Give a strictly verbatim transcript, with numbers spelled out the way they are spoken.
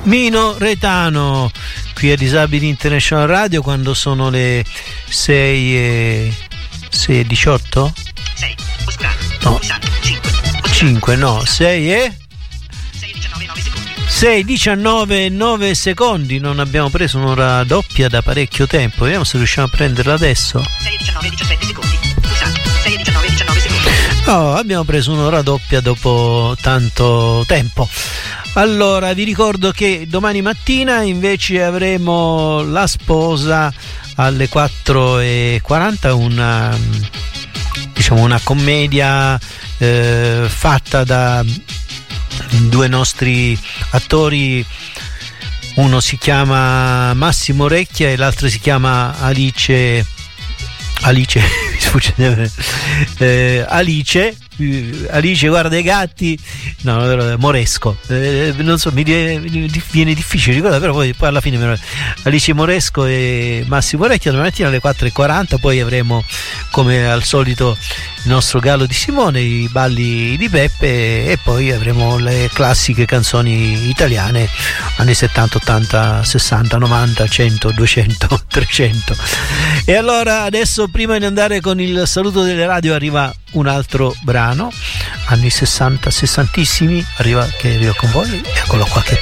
Mino Retano qui a Disabili International Radio, quando sono le sei e diciotto? sei, oscurato, no, cinque, cinque, no, sei e sei diciannove nove secondi. Non abbiamo preso un'ora doppia da parecchio tempo, vediamo se riusciamo a prenderla adesso. sei diciannove diciassette secondi, sei diciannove diciannove secondi. No, abbiamo preso un'ora doppia dopo tanto tempo. Allora, vi ricordo che domani mattina invece avremo La Sposa alle quattro e quaranta, una, diciamo, una commedia eh, fatta da due nostri attori. Uno si chiama Massimo Recchia e l'altro si chiama Alice Alice mi sfugge eh, Alice Alice guarda i gatti, no, Moresco, eh, non so, mi viene difficile ricordare, però poi, poi alla fine me lo... Alice Moresco e Massimo Recchia domani mattina alle quattro e quaranta. Poi avremo come al solito il nostro Gallo di Simone, i balli di Peppe, e poi avremo le classiche canzoni italiane anni settanta, ottanta, sessanta, novanta, cento, duecento, trecento. E allora adesso, prima di andare con il saluto delle radio, arriva un altro brano anni sessanta, sessantissimi, arriva, che arriva con voi, eccolo qua che